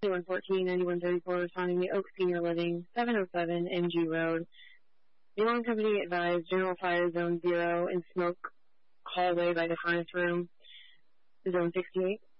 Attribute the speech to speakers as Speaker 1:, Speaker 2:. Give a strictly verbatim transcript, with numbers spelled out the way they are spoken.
Speaker 1: one fourteen, ninety-one thirty-four, responding to Oak Senior Living, seven oh seven M G Road. The alarm company advised general fire zone zero and smoke hallway by the furnace room, zone sixty-eight.